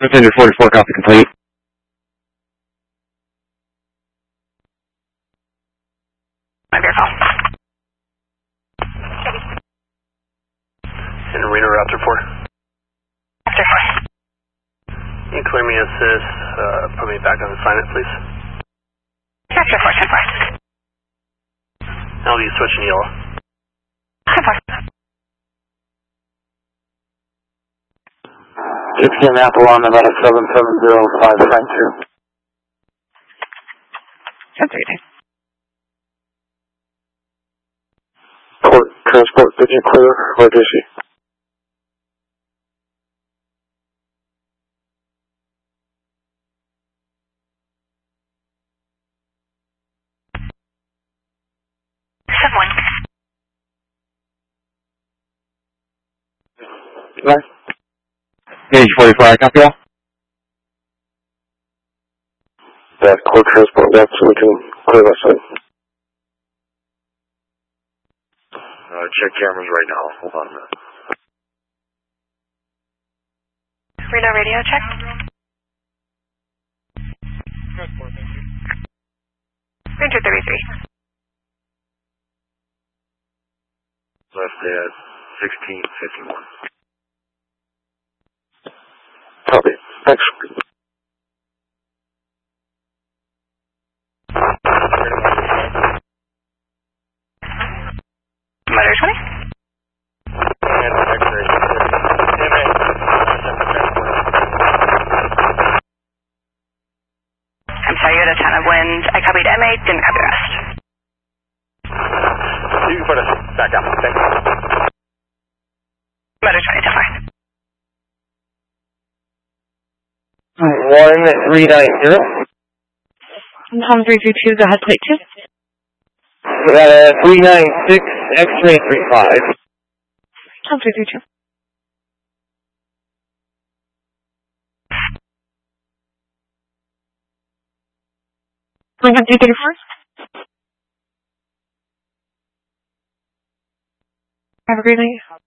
Passenger 44, copy complete. My vehicle. In Reno Raptor 4. Raptor 4. Can you clear me assist, put me back on assignment, please? Raptor 4, 10 4. I'll be switching yellow. 10 4. 16 Avalon, about a 7705 Frank 2. 10 3. Port transport, did you clear, or did she? Nice. Gauge 44, I copy all. That core transport left so we can clear that side. Check cameras right now. Hold on a minute. Reno radio check. Transport, thank you. Ranger 33. Left at 1651. Copy. Thanks. Motor 20. I'm sorry, you had a ton of wind. I copied M8, didn't copy the rest. You can put us back up, thanks. Motor 20, 10 4. 1390. Tom 332, go ahead, plate 2. We got a 396 X-ray 35. Tom 332. Lincoln 334. Have a great night.